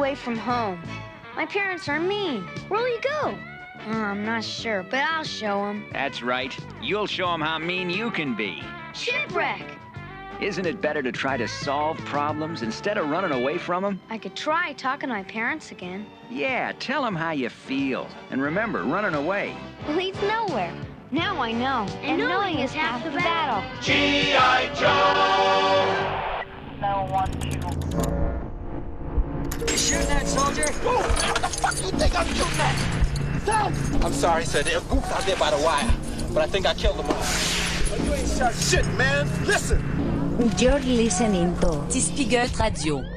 away from home. My parents are mean. Where'll you go? I'm not sure, but I'll show them. That's right. You'll show them how mean you can be. Shipwreck! Isn't it better to try to solve problems instead of running away from them? I could try talking to my parents again. Yeah, tell them how you feel. And remember, running away leads nowhere. Now I know. And knowing is half the battle. G.I. Joe! You shooting that soldier? Whoa! What the fuck you think I'm shooting at? Son! I'm sorry, sir. They're goofed out there by the wire. But I think I killed them all. Oh, you ain't shot shit, man. Listen! You're listening to Spiegel Radio.